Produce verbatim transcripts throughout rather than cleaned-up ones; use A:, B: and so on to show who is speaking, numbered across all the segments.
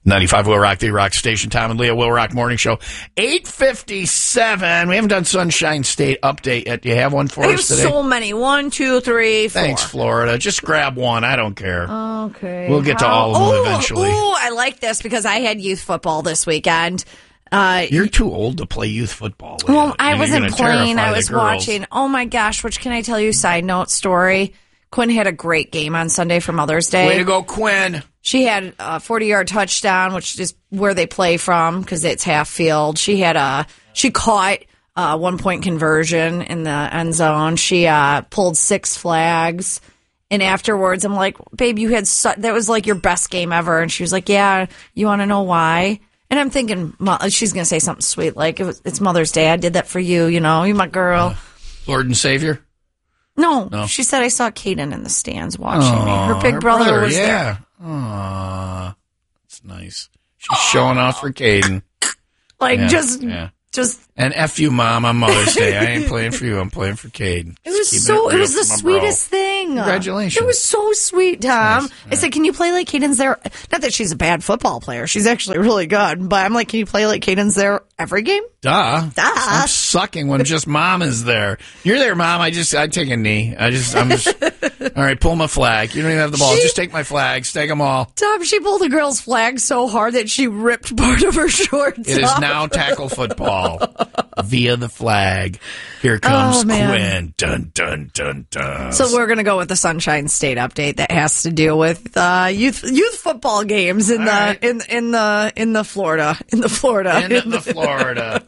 A: ninety-five Will Rock, the Rock Station. Tom and Leah, Will Rock Morning Show. eight fifty-seven. We haven't done Sunshine State update yet. Do you have one for
B: I
A: us
B: have
A: today?
B: so many. One, two, three, four.
A: Thanks, Florida. Just grab one. I don't care.
B: Okay.
A: We'll get to all of them eventually.
B: Oh, I like this because I had youth football this weekend. Uh,
A: You're too old to play youth football. Leah.
B: well, I
A: You're
B: wasn't
A: gonna
B: playing.
A: terrify
B: I
A: the
B: was
A: girls.
B: watching. Oh, my gosh. Which can I tell you? Side note story. Quinn had a great game on Sunday for Mother's Day.
A: Way to go, Quinn.
B: She had a forty-yard touchdown, which is where they play from because it's half field. She had a she caught a one-point conversion in the end zone. She uh, pulled six flags, and afterwards, I'm like, "Babe, you had su- that was like your best game ever." And she was like, "Yeah, you want to know why?" And I'm thinking Mo- she's gonna say something sweet like, it was, "It's Mother's Day. I did that for you. You know, you're my girl."
A: Uh, Lord and Savior.
B: No,
A: No.
B: she said I saw Kaden in the stands watching
A: Oh,
B: me. Her big
A: her
B: brother,
A: brother,
B: was
A: yeah.
B: there.
A: Aw, that's nice. She's showing off for Caden.
B: Like
A: Yeah,
B: just,
A: yeah.
B: just.
A: And F you, Mom, on Mother's Day. I ain't playing for you. I'm playing for Caden.
B: It was
A: Just
B: so.
A: keeping
B: It was
A: real
B: the
A: for my bro.
B: sweetest thing.
A: Congratulations.
B: It was so sweet, Tom.
A: Nice.
B: I said, "Can you play like Caden's there?" Not that she's a bad football player. She's actually really good. But I'm like, "Can you play like Caden's there every game?"
A: Duh.
B: Duh.
A: I'm sucking when just Mom is there. You're there, Mom. I just, I take a knee. I just, I'm just, all right, pull my flag. You don't even have the ball.
B: She-
A: Just take my flags. Take them all.
B: Tom, she pulled a girl's flag so hard that she ripped part of her shorts.
A: It is
B: off.
A: now tackle football via the flag. Here comes
B: Oh, man.
A: Quinn. Dun, dun, dun, dun.
B: So we're gonna go with the Sunshine State update that has to deal with uh, youth youth football games in
A: All
B: the
A: right.
B: in in the in the Florida in the Florida.
A: in the Florida.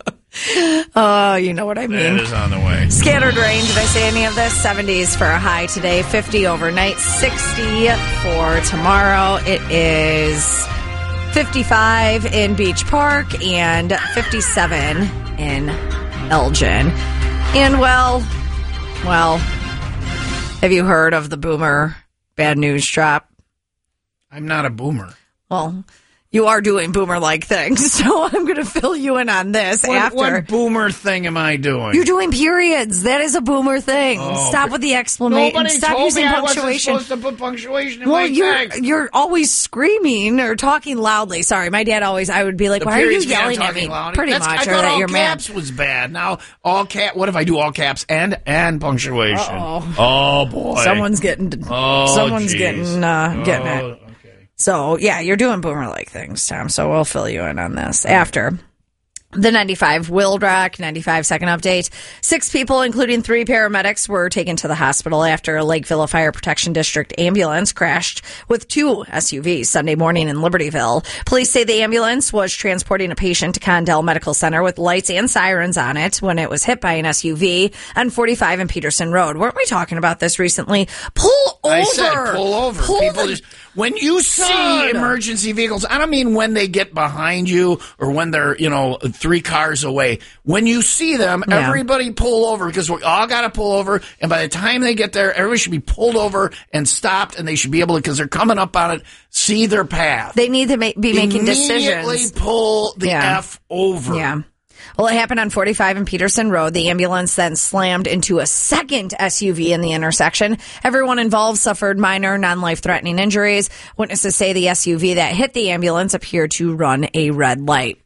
B: Uh, you know what I mean.
A: It is on the way.
B: Scattered rain. Did I say any of this? seventies for a high today. fifty overnight. sixty for tomorrow. It is fifty-five in Beach Park and fifty-seven in Elgin. And well, well, have you heard of the Boomer bad news drop?
A: I'm not a boomer.
B: Well, you are doing boomer-like things, so I'm going to fill you in on this
A: What,
B: after.
A: what boomer thing am I doing?
B: You're doing periods. That is a boomer thing.
A: Oh,
B: Stop
A: okay.
B: with the exclamation.
A: Nobody
B: Stop
A: told
B: using
A: me I wasn't
B: punctuation.
A: supposed to put punctuation in
B: Well,
A: my
B: you're
A: text.
B: you're always screaming or talking loudly. Sorry, my dad always. I would be like,
A: The
B: "Why are you
A: periods mean I'm
B: yelling at
A: talking
B: me?"
A: loud.
B: Pretty
A: That's,
B: much,
A: I
B: or
A: thought
B: that
A: all
B: you're mad.
A: caps was bad. Now all cap. What if I do all caps and and punctuation?
B: Uh-oh.
A: Oh boy,
B: Someone's getting.
A: Oh,
B: someone's
A: geez.
B: getting uh, getting
A: Oh,
B: it.
A: okay.
B: So, yeah, you're doing boomer-like things, Tom, so we'll fill you in on this after. The ninety-five Will Rock, ninety-five second update. Six people, including three paramedics, were taken to the hospital after a Lakeville Fire Protection District ambulance crashed with two S U Vs Sunday morning in Libertyville. Police say the ambulance was transporting a patient to Condell Medical Center with lights and sirens on it when it was hit by an S U V on forty-five and Peterson Road. Weren't we talking about this recently? Pull over.
A: I said pull over.
B: Pull
A: People
B: the-
A: just when you see
B: God.
A: emergency vehicles, I don't mean when they get behind you or when they're, you know, three cars away. When you see them,
B: Yeah.
A: everybody pull over because we all got to pull over. And by the time they get there, everybody should be pulled over and stopped, and they should be able to, because they're coming up on it, see their path.
B: They need to make, be making
A: Immediately
B: decisions.
A: pull the
B: Yeah.
A: F over.
B: Yeah. Well, it happened on forty-five and Peterson Road. The ambulance then slammed into a second S U V in the intersection. Everyone involved suffered minor, non-life-threatening injuries. Witnesses say the S U V that hit the ambulance appeared to run a red light.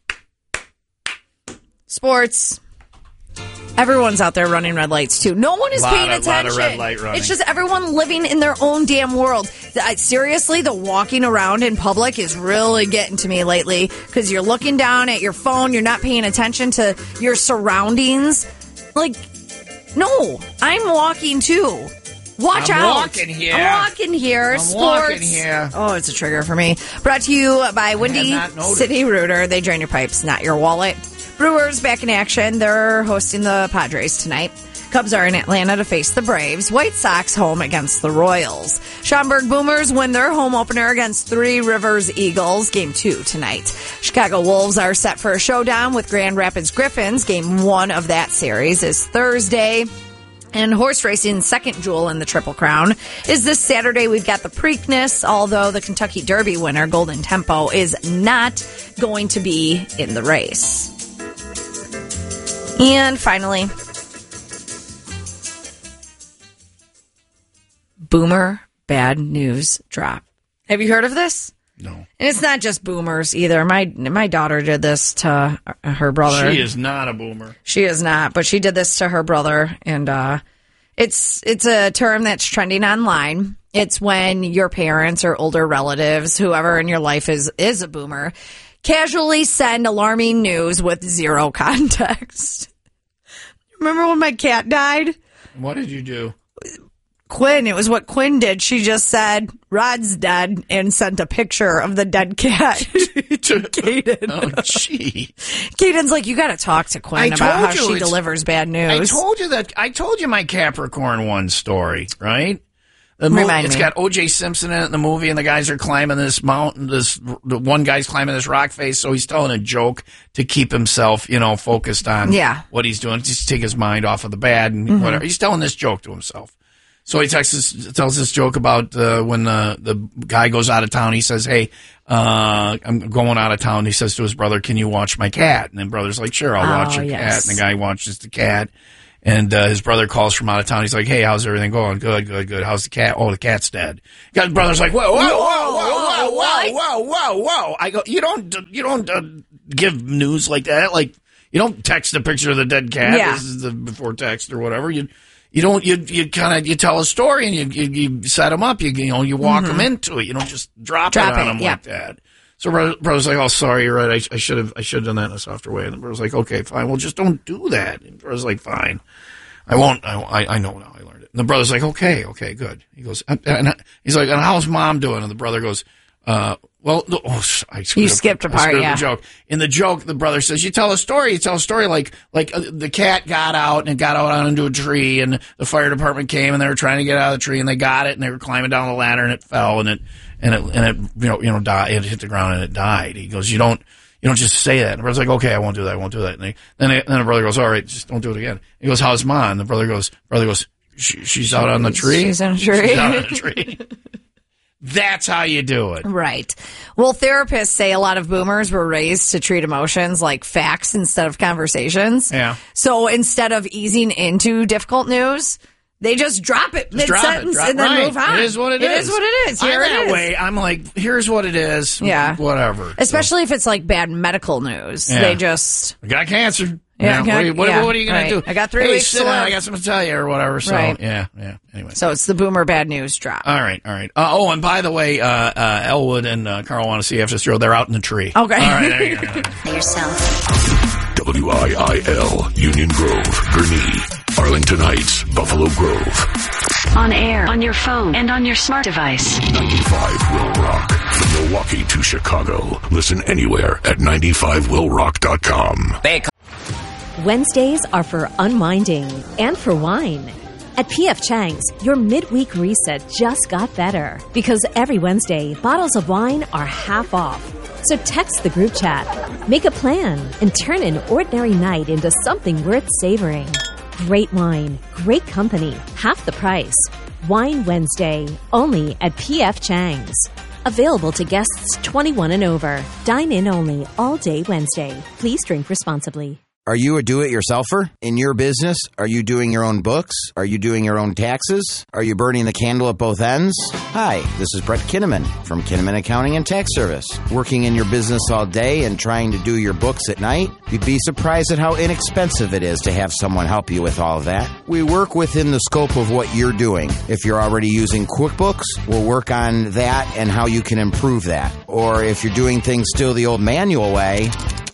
B: Sports. Everyone's out there running red lights, too. No one is
A: Lot
B: paying
A: of- lot of
B: attention.
A: red light running.
B: It's just everyone living in their own damn world. I, seriously, the walking around in public is really getting to me lately because you're looking down at your phone. You're not paying attention to your surroundings. Like, no, I'm walking, too. Watch
A: I'm
B: out.
A: walking here.
B: I'm walking here.
A: I'm
B: Sports.
A: walking here.
B: Oh, it's a trigger for me. Brought to you by Windy
A: not noticed.
B: City Rooter. They drain your pipes, not your wallet. Brewers back in action. They're hosting the Padres tonight. Cubs are in Atlanta to face the Braves. White Sox home against the Royals. Schaumburg Boomers win their home opener against Three Rivers Eagles. Game two tonight. Chicago Wolves are set for a showdown with Grand Rapids Griffins. Game one of that series is Thursday. And horse racing's second jewel in the Triple Crown is this Saturday. We've got the Preakness, although the Kentucky Derby winner, Golden Tempo, is not going to be in the race. And finally, Boomer bad news drop. Have you heard of this?
A: No.
B: And it's not just boomers either. My my daughter did this to her brother.
A: She is not a boomer.
B: She is not, but she did this to her brother, and uh, it's it's a term that's trending online. It's when your parents or older relatives, whoever in your life is is a boomer, casually send alarming news with zero context. Remember when my cat died?
A: What did you do?
B: Quinn, it was what Quinn did. She just said, Rod's dead, and sent a picture of the dead cat to Caden.
A: Oh, gee.
B: Caden's like, you got to talk to Quinn
A: I
B: about how
A: told you,
B: she
A: it's-
B: delivers bad
A: I
B: news.
A: told you that. I told you my Capricorn one story, right? The mo-
B: Remind
A: it's
B: me.
A: got O J Simpson in it in the movie, and the guys are climbing this mountain. This the one guy's climbing this rock face, so he's telling a joke to keep himself, you know, focused on
B: Yeah.
A: what he's doing, just to take his mind off of the bad and
B: Mm-hmm.
A: whatever. He's telling this joke to himself. So he texts this, tells this joke about uh, when the the guy goes out of town. He says, "Hey, uh, I'm going out of town." He says to his brother, "Can you watch my cat?" And then brother's like, "Sure, I'll
B: Oh,
A: watch your
B: yes.
A: cat." And the guy watches the cat. And uh, his brother calls from out of town. He's like, "Hey, how's everything going?" "Good, good, good." "How's the cat?" "Oh, the cat's dead." His brother's like, "Whoa, whoa, whoa, whoa, whoa, whoa, whoa, whoa, whoa!" I go, "You don't, you don't uh, give news like that. Like, you don't text a picture of the dead cat.
B: Yeah.
A: This is the before text or whatever. You, you don't, you, you kind of, you tell a story and you, you, you set them up. You, you know, you walk them into it. You don't just drop,
B: Drop
A: it on
B: it,
A: them
B: yeah.
A: like that." So brother, brother's like, "Oh, sorry, you're right. I, I should have, I should have done that in a softer way." And the brother's like, "Okay, fine. Well, just don't do that." And brother's like, "Fine. I won't. I, I I know now. I learned it." And the brother's like, "Okay, okay, good." He goes, and, and he's like, "And how's mom doing?" And the brother goes, uh, well, no, oh, I screwed
B: You
A: up-
B: skipped a
A: I
B: part,
A: screwed up
B: yeah.
A: the joke. In the joke, the brother says, "You tell a story. You tell a story like like uh, the cat got out and it got out onto a tree, and the fire department came and they were trying to get out of the tree and they got it and they were climbing down the ladder and it fell and it and it and it you know you know died. It hit the ground and it died." He goes, "You don't." You don't just say that." And the brother's like, "Okay, I won't do that. I won't do that." And they, then, they, then the brother goes, "All right, just don't do it again." He goes, "How's mom?" And the brother goes, brother goes, she, "She's out on the tree."
B: She's on a tree.
A: She's out on a tree. That's how you do it.
B: Right. Well, therapists say a lot of boomers were raised to treat emotions like facts instead of conversations.
A: Yeah.
B: So instead of easing into difficult news, they just drop it
A: Just drop
B: mid-sentence
A: it. Drop,
B: and then
A: right.
B: move on.
A: It is what it,
B: It
A: is.
B: is what it is. Here
A: I'm
B: it
A: that
B: is.
A: way. I'm like, here's what it is.
B: Yeah.
A: Whatever.
B: Especially if it's like bad medical news.
A: Yeah.
B: They just...
A: I got cancer.
B: Yeah,
A: You know,
B: got-
A: what, are you- what,
B: yeah,
A: what are you going
B: right.
A: to do?
B: I got three
A: hey,
B: weeks
A: sit
B: to
A: down.
B: live.
A: I got something to tell you or whatever. So,
B: Right.
A: yeah, yeah. Anyway.
B: So it's the boomer bad news drop.
A: All right, all right. Uh, oh, and by the way, uh, uh, Elwood and uh, Carl want to see you after the show. They're out in the tree.
B: Okay.
A: All right, there you go.
C: Yourself. W I I L, Union Grove, Gurnee, Arlington Heights, Buffalo Grove.
D: On air, on your phone, and on your smart device.
C: ninety-five Will Rock. From Milwaukee to Chicago. Listen anywhere at ninety-five will rock dot com.
E: Wednesdays are for unwinding and for wine. At P F Chang's, your midweek reset just got better because every Wednesday, bottles of wine are half off. So text the group chat, make a plan, and turn an ordinary night into something worth savoring. Great wine, great company, half the price. Wine Wednesday, only at P F Chang's. Available to guests twenty-one and over. Dine in only all day Wednesday. Please drink responsibly.
F: Are you a do-it-yourselfer in your business? Are you doing your own books? Are you doing your own taxes? Are you burning the candle at both ends? Hi, this is Brett Kinnaman from Kinnaman Accounting and Tax Service. Working in your business all day and trying to do your books at night? You'd be surprised at how inexpensive it is to have someone help you with all of that. We work within the scope of what you're doing. If you're already using QuickBooks, we'll work on that and how you can improve that. Or if you're doing things still the old manual way,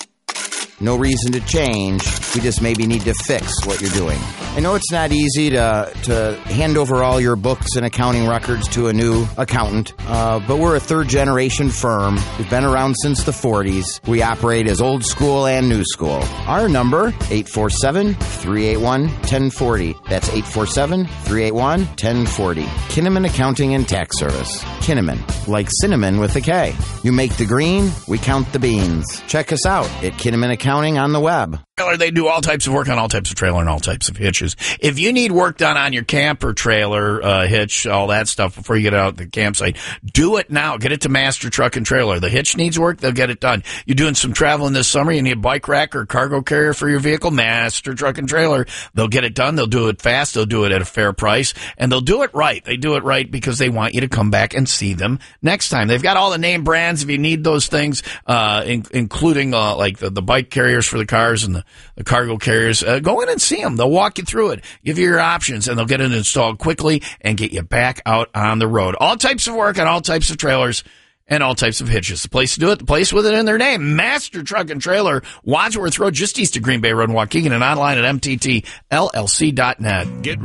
F: no reason to change. We just maybe need to fix what you're doing. I know it's not easy to to hand over all your books and accounting records to a new accountant, uh, but we're a third-generation firm. We've been around since the forties. We operate as old school and new school. Our number, eight four seven, three eight one, one zero four zero. That's eight four seven, three eight one, one zero four zero. Kinnaman Accounting and Tax Service. Kinnaman, like cinnamon with a K. You make the green, we count the beans. Check us out at Kinnaman Accounting on the web.
A: They do all types of work on all types of trailer and all types of hitches. If you need work done on your camper trailer, uh, hitch, all that stuff before you get out the campsite, do it now. Get it to Master Truck and Trailer. The hitch needs work, they'll get it done. You're doing some traveling this summer, you need a bike rack or cargo carrier for your vehicle, Master Truck and Trailer. They'll get it done. They'll do it fast. They'll do it at a fair price. And they'll do it right. They do it right because they want you to come back and see them next time. They've got all the name brands if you need those things, uh, in, including uh, like the, the bike carriers for the cars and the the cargo carriers. Uh, go in and see them. They'll walk you through it, give you your options, and they'll get it installed quickly and get you back out on the road. All types of work on all types of trailers and all types of hitches. The place to do it, the place with it in their name. Master Truck and Trailer, Wadsworth Road, just east of Green Bay Road in Waukegan, and online at M T T L L C dot net.
C: Get